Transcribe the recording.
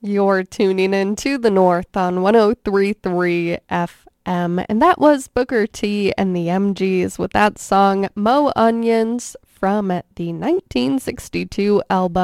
You're tuning in to the North on 103.3 FM, and that was Booker T and the MGs with that song Mo Onions from the 1962 album